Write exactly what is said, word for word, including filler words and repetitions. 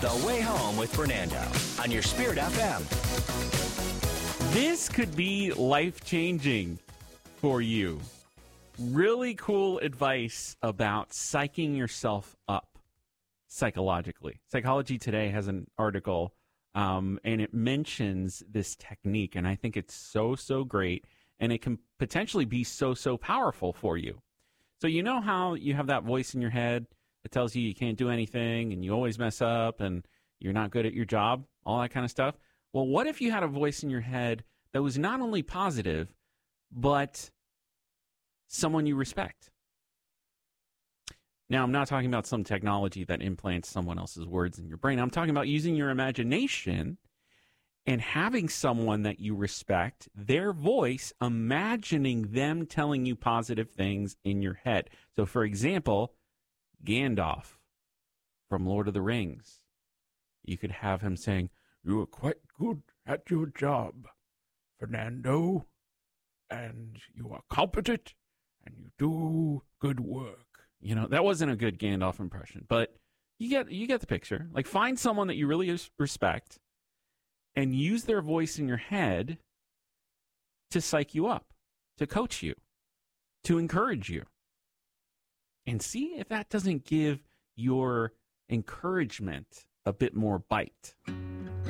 The Way Home with Fernando on your Spirit F M. This could be life-changing for you. Really cool advice about psyching yourself up psychologically. Psychology Today has an article, um, and it mentions this technique, and I think it's so, so great, and it can potentially be so, so powerful for you. So you know how you have that voice in your head that tells you you can't do anything, and you always mess up, and you're not good at your job, all that kind of stuff? Well, what if you had a voice in your head that was not only positive, but someone you respect? Now, I'm not talking about some technology that implants someone else's words in your brain. I'm talking about using your imagination and having someone that you respect, their voice, imagining them telling you positive things in your head. So, for example, Gandalf from Lord of the Rings. You could have him saying, "You are quite good at your job, Fernando, and you are competent, and you do good work." You know, that wasn't a good Gandalf impression, but you get you get the picture. Like, find someone that you really respect and use their voice in your head to psych you up, to coach you, to encourage you. And see if that doesn't give your encouragement a bit more bite.